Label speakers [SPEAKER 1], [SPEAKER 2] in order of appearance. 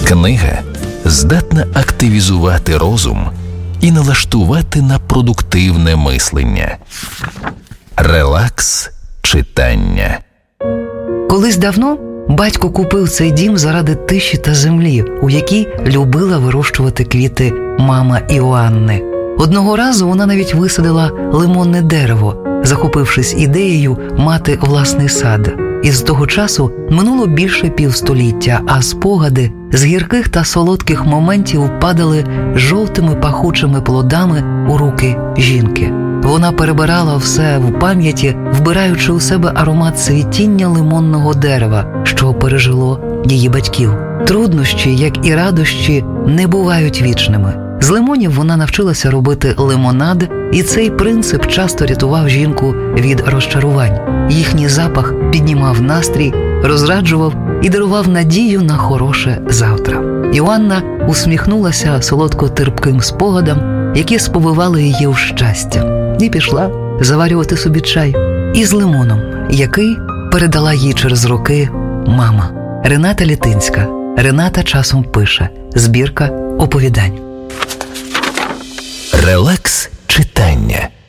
[SPEAKER 1] Книга здатна активізувати розум і налаштувати на продуктивне мислення. Релакс читання.
[SPEAKER 2] Колись давно батько купив цей дім заради тиші та землі, у якій любила вирощувати квіти мама Іоанни. Одного разу вона навіть висадила лимонне дерево, захопившись ідеєю мати власний сад. І з того часу минуло більше півстоліття, а спогади з гірких та солодких моментів падали жовтими пахучими плодами у руки жінки. Вона перебирала все в пам'яті, вбираючи у себе аромат цвітіння лимонного дерева, що пережило її батьків. Труднощі, як і радощі, не бувають вічними. З лимонів вона навчилася робити лимонад, і цей принцип часто рятував жінку від розчарувань. Їхній запах піднімав настрій, розраджував і дарував надію на хороше завтра. Іоанна усміхнулася солодко-терпким спогадам, які сповивали її у щастя, і пішла заварювати собі чай із лимоном, який передала їй через роки мама. Рената Літинська. Рената часом пише. Збірка оповідань.
[SPEAKER 1] Релакс читання.